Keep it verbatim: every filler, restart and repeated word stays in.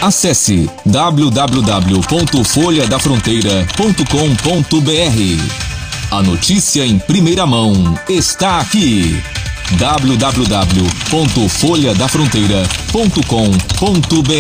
Acesse w w w ponto folha da fronteira ponto com ponto b r. A notícia em primeira mão está aqui. w w w ponto folha da fronteira ponto com ponto b r